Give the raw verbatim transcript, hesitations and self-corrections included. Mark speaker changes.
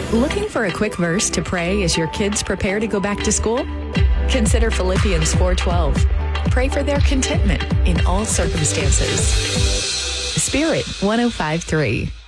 Speaker 1: Looking for a quick verse to pray as your kids prepare to go back to school? Consider Philippians four twelve. Pray for their contentment in all circumstances. Spirit one oh five point three.